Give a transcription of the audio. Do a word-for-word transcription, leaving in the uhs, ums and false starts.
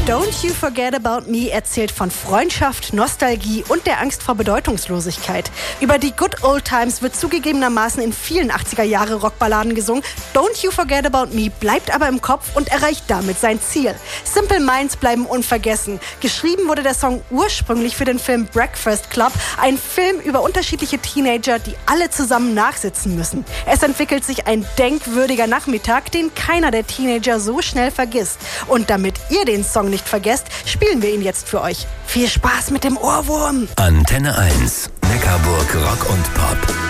Don't You Forget About Me erzählt von Freundschaft, Nostalgie und der Angst vor Bedeutungslosigkeit. Über die Good Old Times wird zugegebenermaßen in vielen achtziger-Jahre-Rockballaden gesungen. Don't You Forget About Me bleibt aber im Kopf und erreicht damit sein Ziel. Simple Minds bleiben unvergessen. Geschrieben wurde der Song ursprünglich für den Film Breakfast Club, ein Film über unterschiedliche Teenager, die alle zusammen nachsitzen müssen. Es entwickelt sich ein denkwürdiger Nachmittag, den keiner der Teenager so schnell vergisst. Und damit ihr den Song nicht vergesst, spielen wir ihn jetzt für euch. Viel Spaß mit dem Ohrwurm! Antenne eins, Neckarburg Rock und Pop.